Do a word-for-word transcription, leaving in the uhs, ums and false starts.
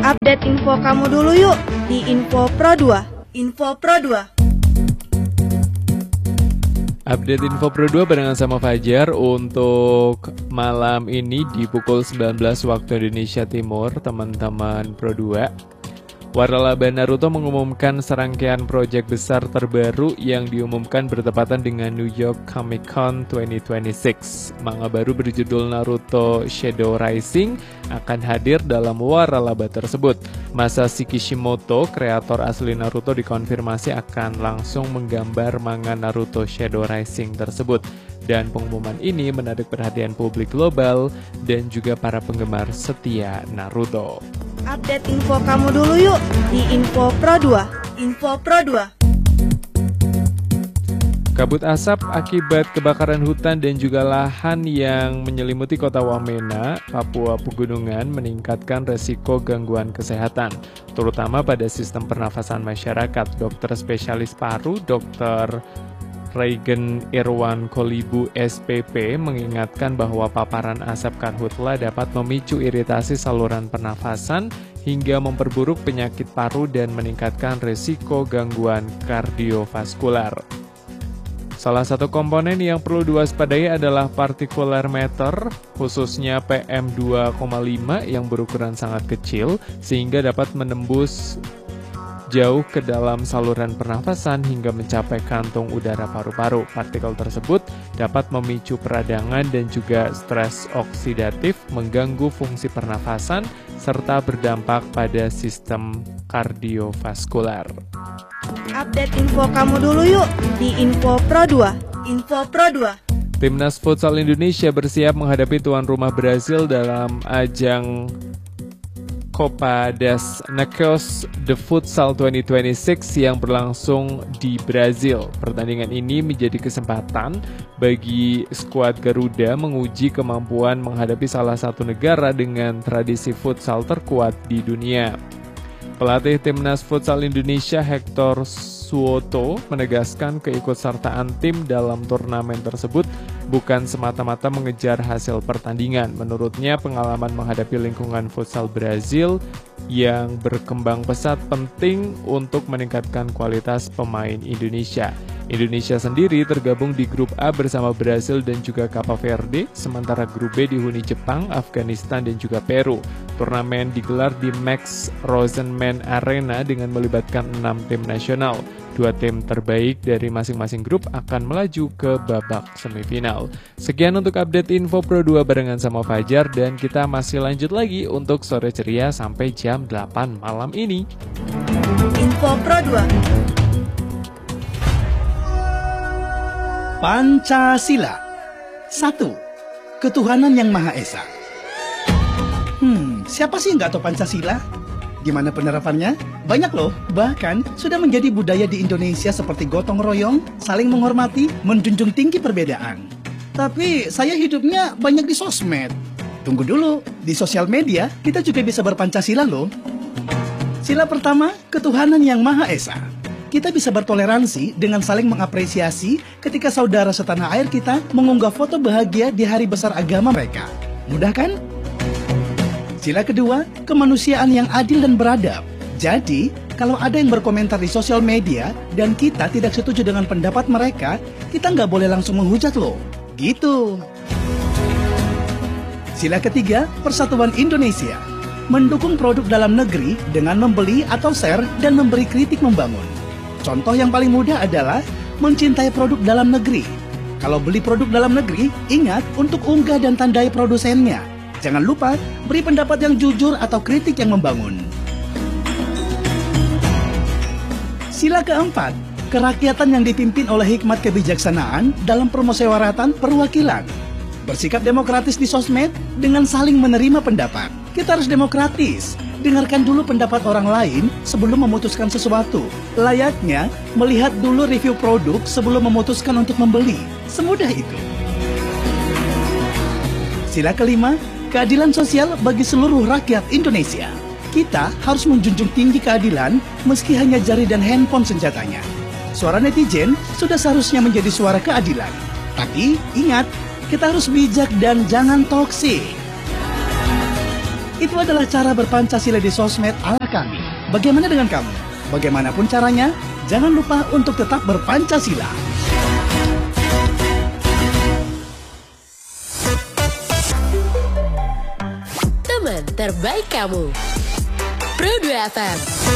Update info kamu dulu yuk di Info Pro dua. Info Pro dua. Update Info Pro dua barengan sama Fajar untuk malam ini di pukul sembilan belas waktu Indonesia Timur, teman-teman Pro dua. Waralaba Naruto mengumumkan serangkaian proyek besar terbaru yang diumumkan bertepatan dengan New York Comic Con dua ribu dua puluh enam. Manga baru berjudul Naruto Shadow Rising akan hadir dalam Waralaba tersebut. Masashi Kishimoto, kreator asli Naruto, dikonfirmasi akan langsung menggambar manga Naruto Shadow Rising tersebut. Dan pengumuman ini menarik perhatian publik global dan juga para penggemar setia Naruto. Update info kamu dulu yuk di Info Pro dua. Info Pro dua. Kabut asap akibat kebakaran hutan dan juga lahan yang menyelimuti kota Wamena, Papua Pegunungan meningkatkan resiko gangguan kesehatan, terutama pada sistem pernafasan masyarakat. Dokter spesialis paru, Dokter Regen Irwan Kolibu S P P mengingatkan bahwa paparan asap karhutla dapat memicu iritasi saluran pernafasan hingga memperburuk penyakit paru dan meningkatkan risiko gangguan kardiovaskular. Salah satu komponen yang perlu diwaspadai adalah partikular matter, khususnya P M dua koma lima yang berukuran sangat kecil sehingga dapat menembus jauh ke dalam saluran pernafasan hingga mencapai kantung udara paru-paru. Partikel tersebut dapat memicu peradangan dan juga stres oksidatif, mengganggu fungsi pernafasan, serta berdampak pada sistem kardiovaskular. Update info kamu dulu yuk di Info Pro dua. Info Pro dua. Timnas Futsal Indonesia bersiap menghadapi tuan rumah Brasil dalam ajang Copa das Nações de Futsal dua ribu dua puluh enam yang berlangsung di Brazil. Pertandingan ini menjadi kesempatan bagi skuad Garuda menguji kemampuan menghadapi salah satu negara dengan tradisi futsal terkuat di dunia. Pelatih Timnas Futsal Indonesia Hector Suoto menegaskan keikutsertaan tim dalam turnamen tersebut bukan semata-mata mengejar hasil pertandingan. Menurutnya, pengalaman menghadapi lingkungan futsal Brazil yang berkembang pesat penting untuk meningkatkan kualitas pemain Indonesia. Indonesia sendiri tergabung di grup A bersama Brasil dan juga Cape Verde, sementara grup B dihuni Jepang, Afghanistan, dan juga Peru. Turnamen digelar di Max Rosenman Arena dengan melibatkan enam tim nasional. Dua tim terbaik dari masing-masing grup akan melaju ke babak semifinal. Sekian untuk update Info Pro dua barengan sama Fajar, dan kita masih lanjut lagi untuk Sore Ceria sampai jam delapan malam ini. Info Pro dua. Pancasila. Satu. Ketuhanan yang Maha Esa. Hmm, siapa sih nggak tahu Pancasila? Gimana penerapannya? Banyak loh, bahkan sudah menjadi budaya di Indonesia seperti gotong royong, saling menghormati, menjunjung tinggi perbedaan. Tapi saya hidupnya banyak di sosmed. Tunggu dulu, di sosial media kita juga bisa berpancasila loh. Sila pertama, ketuhanan yang Maha Esa. Kita bisa bertoleransi dengan saling mengapresiasi ketika saudara setanah air kita mengunggah foto bahagia di hari besar agama mereka. Mudah kan? Sila kedua, kemanusiaan yang adil dan beradab. Jadi, kalau ada yang berkomentar di sosial media dan kita tidak setuju dengan pendapat mereka, kita nggak boleh langsung menghujat loh. Gitu. Sila ketiga, persatuan Indonesia. Mendukung produk dalam negeri dengan membeli atau share dan memberi kritik membangun. Contoh yang paling mudah adalah mencintai produk dalam negeri. Kalau beli produk dalam negeri, ingat untuk unggah dan tandai produsennya. Jangan lupa beri pendapat yang jujur atau kritik yang membangun. Sila keempat, kerakyatan yang dipimpin oleh hikmat kebijaksanaan dalam permusyawaratan perwakilan. Bersikap demokratis di sosmed dengan saling menerima pendapat. Kita harus demokratis. Dengarkan dulu pendapat orang lain sebelum memutuskan sesuatu. Layaknya melihat dulu review produk sebelum memutuskan untuk membeli. Semudah itu. Sila kelima, keadilan sosial bagi seluruh rakyat Indonesia. Kita harus menjunjung tinggi keadilan meski hanya jari dan handphone senjatanya. Suara netizen sudah seharusnya menjadi suara keadilan. Tapi ingat, kita harus bijak dan jangan toksik. Itu adalah cara berpancasila di sosmed ala kami. Bagaimana dengan kamu? Bagaimanapun caranya, jangan lupa untuk tetap berpancasila. Teman terbaik kamu, Pro dua F M.